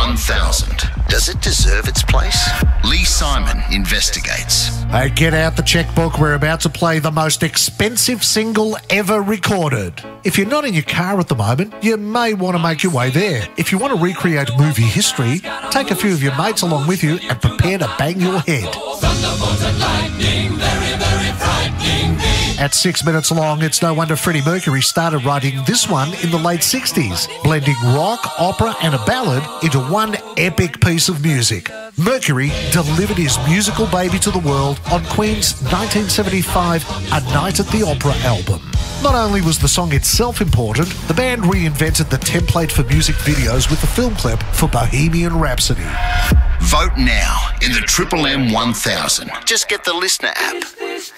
1000. Does it deserve its place? Lee Simon investigates. Hey, get out the checkbook. We're about to play the most expensive single ever recorded. If you're not in your car at the moment, you may want to make your way there. If you want to recreate movie history, take a few of your mates along with you and prepare to bang your head. Thunderbolt and lightning, very, very frightening me. At 6 minutes long, it's no wonder Freddie Mercury started writing this one in the late 60s, blending rock, opera and a ballad into one epic piece of music. Mercury delivered his musical baby to the world on Queen's 1975 A Night at the Opera album. Not only was the song itself important, the band reinvented the template for music videos with the film clip for Bohemian Rhapsody. Vote now in the Triple M 1000. Just get the Listener app.